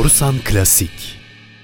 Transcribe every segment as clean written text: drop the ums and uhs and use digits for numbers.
Borusan Klasik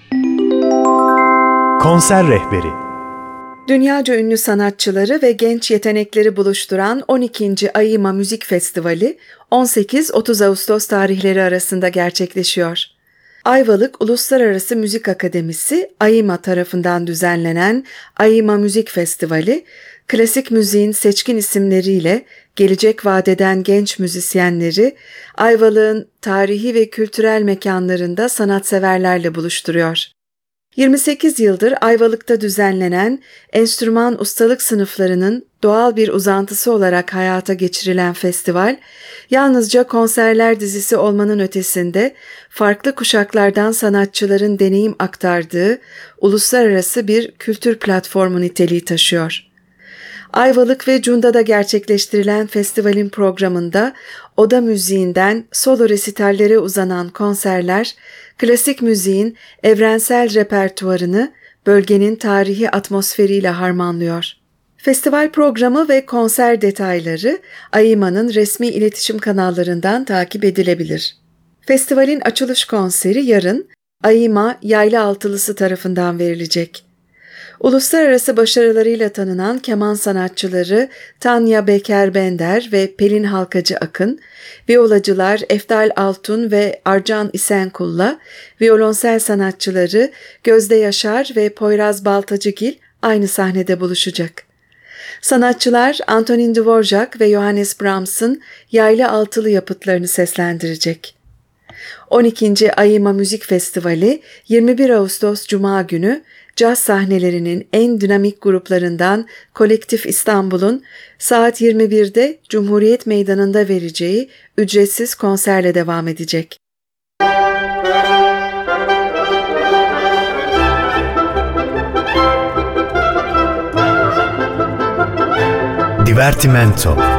Konser Rehberi. Dünyaca ünlü sanatçıları ve genç yetenekleri buluşturan 12. AİMA Müzik Festivali 18-30 Ağustos tarihleri arasında gerçekleşiyor. Ayvalık Uluslararası Müzik Akademisi AİMA tarafından düzenlenen AİMA Müzik Festivali, klasik müziğin seçkin isimleriyle gelecek vadeden genç müzisyenleri Ayvalık'ın tarihi ve kültürel mekanlarında sanatseverlerle buluşturuyor. 28 yıldır Ayvalık'ta düzenlenen enstrüman ustalık sınıflarının doğal bir uzantısı olarak hayata geçirilen festival, yalnızca konserler dizisi olmanın ötesinde farklı kuşaklardan sanatçıların deneyim aktardığı uluslararası bir kültür platformu niteliği taşıyor. Ayvalık ve Cunda'da gerçekleştirilen festivalin programında oda müziğinden solo resitallere uzanan konserler, klasik müziğin evrensel repertuarını bölgenin tarihi atmosferiyle harmanlıyor. Festival programı ve konser detayları AİMA'nın resmi iletişim kanallarından takip edilebilir. Festivalin açılış konseri yarın AİMA Yaylı Altılısı tarafından verilecek. Uluslararası başarılarıyla tanınan keman sanatçıları Tanya Beker-Bender ve Pelin Halkacı Akın, violacılar Eftal Altun ve Arcan İsenkul'la violonsel sanatçıları Gözde Yaşar ve Poyraz Baltacıgil aynı sahnede buluşacak. Sanatçılar Antonin Dvorak ve Johannes Brahms'ın yaylı altılı yapıtlarını seslendirecek. 12. AİMA Müzik Festivali 21 Ağustos Cuma günü caz sahnelerinin en dinamik gruplarından Kolektif İstanbul'un saat 21'de Cumhuriyet Meydanı'nda vereceği ücretsiz konserle devam edecek. Divertimento.